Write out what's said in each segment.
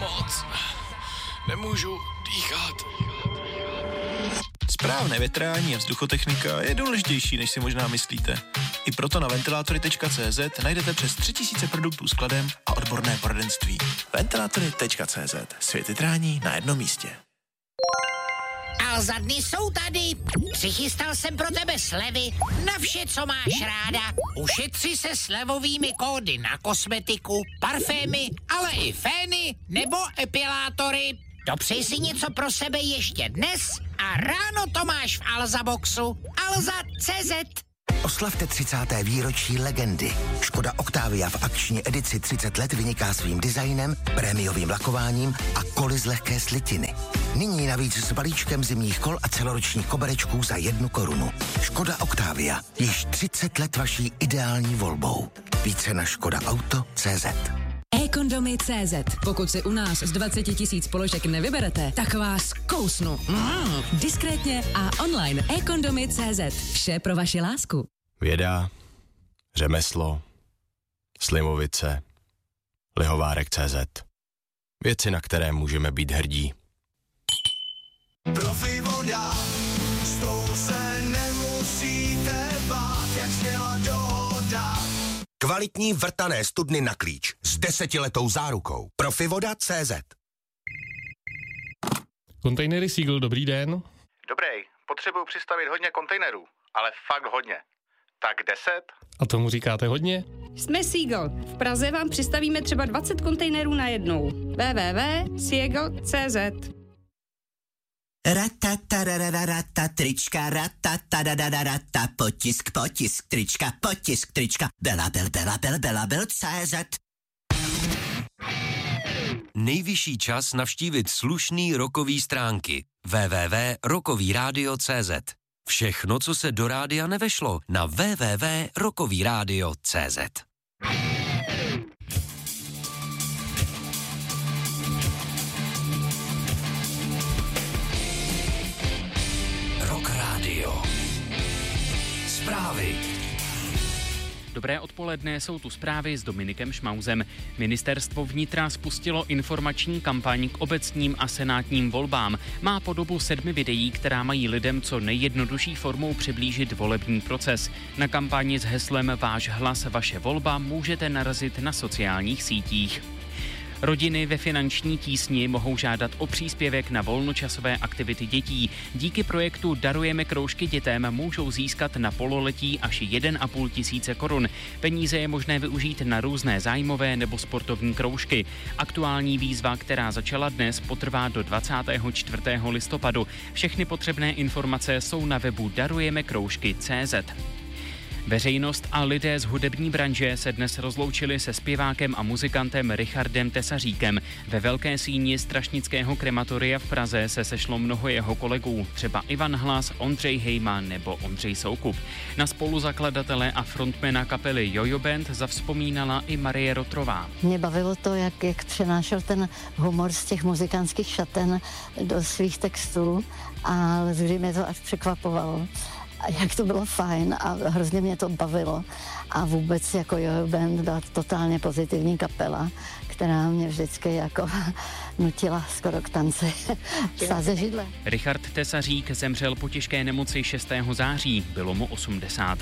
moc. Nemůžu dýchat. Správné větrání a vzduchotechnika je důležitější, než si možná myslíte. I proto na ventilátory.cz najdete přes 3000 produktů s kladem a odborné poradenství. Ventilátory.cz. Svět větrání na jednom místě. Alza dny jsou tady. Přichystal jsem pro tebe slevy na vše, co máš ráda. Ušetři se slevovými kódy na kosmetiku, parfémy, ale i fény nebo epilátory. Dopřej si něco pro sebe ještě dnes a ráno to máš v Alza Boxu. Alza.cz. Oslavte 30. výročí legendy. Škoda Octavia v akční edici 30 let vyniká svým designem, prémiovým lakováním a koly z lehké slitiny. Nyní navíc s balíčkem zimních kol a celoročních koberečků za 1 korunu. Škoda Octavia. Již 30 let vaší ideální volbou. Více na škodaauto.cz. eKondomy.cz. Pokud si u nás z 20 000 položek nevyberete, tak vás kousnu. Diskrétně a online. eKondomy.cz. Vše pro vaši lásku. Věda, řemeslo, slivovice, lihovárek.cz. Věci, na které můžeme být hrdí. Profi voda, s tou se nemusíte bát, jak zněla dohoda. Kvalitní vrtané studny na klíč s 10letou zárukou. Profivoda.cz. Kontejnery Seagull, dobrý den. Dobrý, potřebuju přistavit hodně kontejnerů, ale fakt hodně. Tak 10? A tomu říkáte hodně? Jsme Seagull. V Praze vám přistavíme třeba 20 kontejnerů najednou. www.seagull.cz. Ratatarararata, trička, ratatarararata, potisk, trička, belabel.cz. Nejvyšší čas navštívit slušný rockový stránky www.rockovyradio.cz. Všechno, co se do rádia nevešlo, na www.rockovyradio.cz. Rock Radio. Zprávy. Dobré odpoledne, jsou tu zprávy s Dominikem Šmauzem. Ministerstvo vnitra spustilo informační kampaň k obecním a senátním volbám. Má podobu 7 videí, která mají lidem co nejjednodušší formou přiblížit volební proces. Na kampani s heslem Váš hlas, vaše volba můžete narazit na sociálních sítích. Rodiny ve finanční tísni mohou žádat o příspěvek na volnočasové aktivity dětí. Díky projektu Darujeme kroužky dětem můžou získat na pololetí až 1,5 tisíce korun. Peníze je možné využít na různé zájmové nebo sportovní kroužky. Aktuální výzva, která začala dnes, potrvá do 24. listopadu. Všechny potřebné informace jsou na webu darujemekroužky.cz. Veřejnost a lidé z hudební branže se dnes rozloučili se zpěvákem a muzikantem Richardem Tesaříkem. Ve Velké síni Strašnického krematoria v Praze se sešlo mnoho jeho kolegů, třeba Ivan Hlas, Ondřej Hejman nebo Ondřej Soukup. Na spoluzakladatele a frontmana kapely Jojo Band zavzpomínala i Marie Rotrová. Mě bavilo to, jak přenášel ten humor z těch muzikantských šaten do svých textů a vždy mě to až překvapovalo. Jak to bylo fajn a hrozně mě to bavilo. A vůbec jako Jojo Band byla totálně pozitivní kapela, která mě vždycky jako nutila skoro k tanci psát ze židle. Richard Tesařík zemřel po těžké nemoci 6. září, bylo mu 80.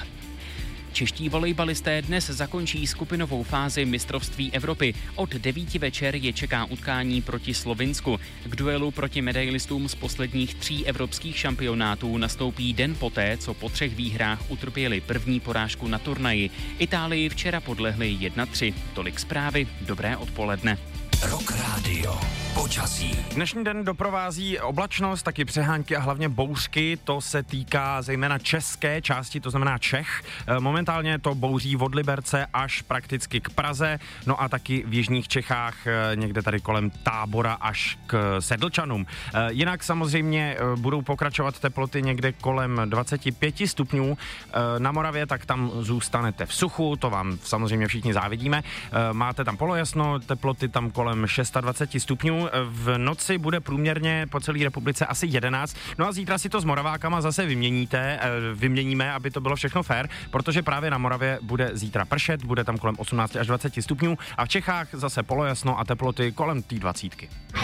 Čeští volejbalisté dnes zakončí skupinovou fázi mistrovství Evropy. Od 9 večer je čeká utkání proti Slovinsku. K duelu proti medailistům z posledních 3 evropských šampionátů nastoupí den poté, co po 3 výhrách utrpěli první porážku na turnaji. Itálii včera podlehli 1-3. Tolik zprávy, dobré odpoledne. Rock Radio. Počasí. Dnešní den doprovází oblačnost, taky přehánky a hlavně bouřky. To se týká zejména české části, to znamená Čech. Momentálně to bouří od Liberce až prakticky k Praze, no a taky v jižních Čechách, někde tady kolem Tábora až k Sedlčanům. Jinak samozřejmě budou pokračovat teploty někde kolem 25 stupňů. Na Moravě tak tam zůstanete v suchu, to vám samozřejmě všichni závidíme. Máte tam polojasno, teploty tam kolem kolem 26 stupňů. V noci bude průměrně po celé republice asi 11. No a zítra si to s Moravákama zase vyměníme, aby to bylo všechno fair, protože právě na Moravě bude zítra pršet, bude tam kolem 18 až 20 stupňů a v Čechách zase polojasno a teploty kolem té 20.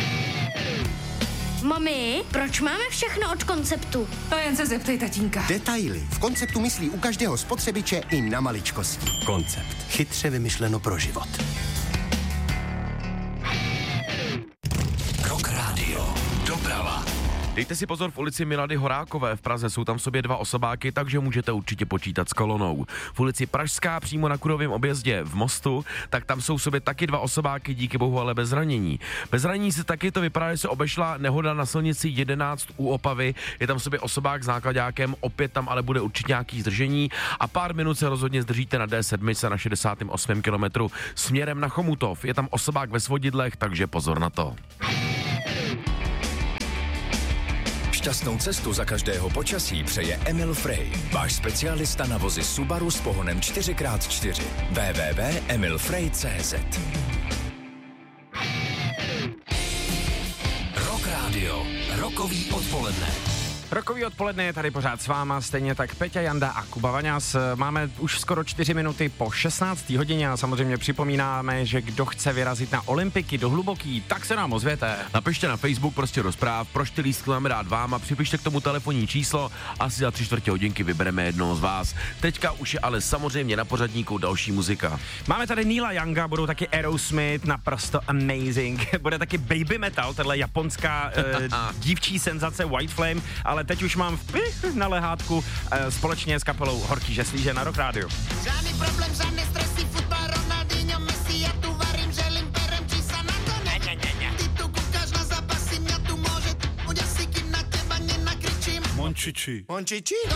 Mami, proč máme všechno od Konceptu? To jen se zeptej tatínka. Detaily. V Konceptu myslí u každého spotřebiče i na maličkosti. Koncept. Chytře vymyšleno pro život. Rock Radio. Doprava. Dejte si pozor, v ulici Milady Horákové v Praze jsou tam v sobě 2 osobáky, takže můžete určitě počítat s kolonou. V ulici Pražská přímo na Kurovém objezdě v Mostu, tak tam jsou v sobě taky 2 osobáky, díky bohu ale bez zranění. Bez zranění se taky to vypadá, že se obešla nehoda na silnici 11 u Opavy, je tam v sobě osobák s nákladákem, opět tam ale bude určitě nějaký zdržení a pár minut se rozhodně zdržíte na D7 na 68 kilometru směrem na Chomutov. Je tam osobák ve Svodidlech, takže pozor na to. Šťastnou cestu za každého počasí přeje Emil Frey, váš specialista na vozy Subaru s pohonem 4x4. www.emilfrey.cz. Rock Radio. Rokový odpoledne. Rokový odpoledne je tady pořád s váma, stejně tak Peťa, Janda a Kuba Vaňas. Máme už skoro 4 minuty po 16. hodině a samozřejmě připomínáme, že kdo chce vyrazit na olympiky do Hluboký, tak se nám ozvěte. Napište na Facebook prostě do zpráv, proč ty lístky máme dát vám a připište k tomu telefonní číslo, asi za 3/4 hodinky vybereme jednoho z vás. Teďka už je ale samozřejmě na pořadníku další muzika. Máme tady Neila Younga, budou taky Aerosmith, naprosto amazing. Bude taky Baby Metal, tahle japonská dívčí senzace White Flame, ale teď už mám na lehátku společně s kapelou Horký žeslíže na Rock Radio. Žádný problém, žádné stresy, fotbal, Ronaldinho, Messi, já tu varím, želím, perem, či sa na to ne. Ty tu kúkaš na zápasy, mňa tu môže, udia si, kým na teba nenakričím. Mončiči. Mončiči? No